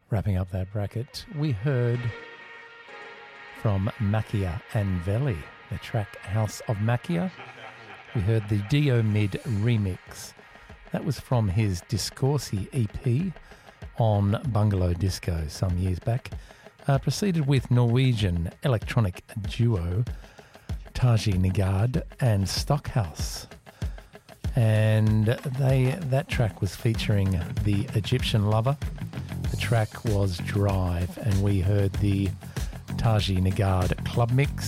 Wrapping up that bracket, we heard from Macchia and Veli, the track House of Macchia. We heard the Dio Mid remix. That was from his Discorsi EP on Bungalow Disco some years back. Proceeded with Norwegian electronic duo Taji Nigard and Stockhouse. And that track was featuring the Egyptian Lover. The track was Drive, and we heard the Taji Nigard club mix.